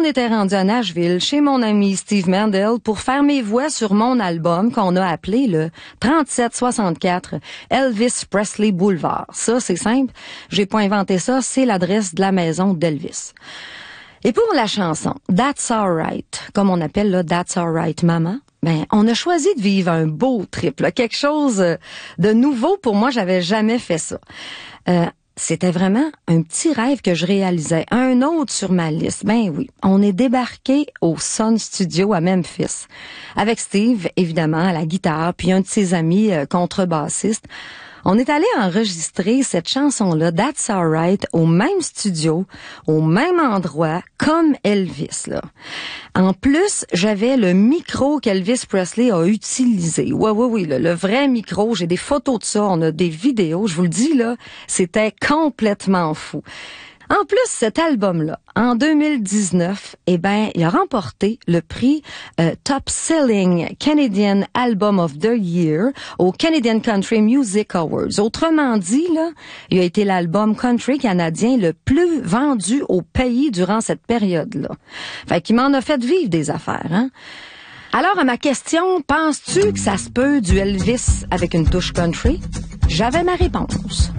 était rendu à Nashville, chez mon ami Steve Mandel, pour faire mes voix sur mon album qu'on a appelé le 3764 Elvis Presley Boulevard. Ça, c'est simple. J'ai pas inventé ça. C'est l'adresse de la maison d'Elvis. Et pour la chanson That's Alright, comme on appelle là, That's Alright Mama, ben, on a choisi de vivre un beau trip, là, quelque chose de nouveau pour moi. J'avais jamais fait ça. C'était vraiment un petit rêve que je réalisais. Un autre sur ma liste. Ben oui, on est débarqué au Sun Studio à Memphis. Avec Steve, évidemment, à la guitare, puis un de ses amis contrebassistes. On est allé enregistrer cette chanson-là, That's Alright, au même studio, au même endroit, comme Elvis, là. En plus, j'avais le micro qu'Elvis Presley a utilisé. Oui, le vrai micro. J'ai des photos de ça, on a des vidéos. Je vous le dis, là, c'était complètement fou. En plus, cet album-là, en 2019, eh ben, il a remporté le prix Top Selling Canadian Album of the Year au Canadian Country Music Awards. Autrement dit, là, il a été l'album country canadien le plus vendu au pays durant cette période-là. Fait qu'il m'en a fait vivre des affaires, hein. Alors, à ma question, penses-tu que ça se peut du Elvis avec une touche country? J'avais ma réponse.